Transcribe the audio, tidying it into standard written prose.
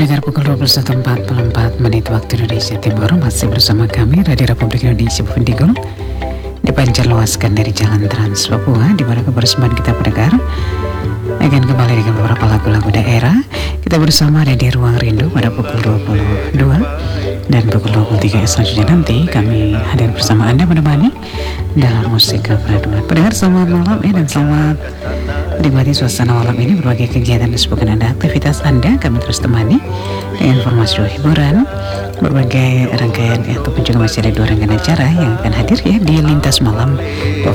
Pendengar pukul 21.44 menit waktu Indonesia Timur, masih bersama kami Radio Republik Indonesia Bendigul dipancar luaskan dari Jalan Trans Papua, di mana kebersamaan kita pendengar akan kembali dengan beberapa lagu-lagu daerah. Kita bersama ada di Ruang Rindu pada pukul 22 dan pukul 23 selanjutnya nanti kami hadir bersama Anda menemani dalam musik kepaduan. Pendengar selamat malam dan selamat menikmati suasana malam ini. Berbagai kegiatan disebutkan Anda, aktivitas Anda kami terus temani dengan informasi hiburan, berbagai rangkaian ataupun juga masih ada 2 rangkaian acara yang akan hadir di Lintas Malam